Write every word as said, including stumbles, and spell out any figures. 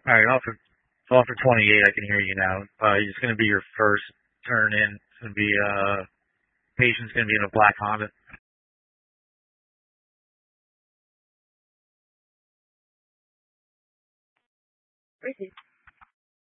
All right, off for off for twenty-eight. I can hear you now. Uh, it's going to be your first turn in. It's going to be uh, patient's going to be in a black Honda. Receive.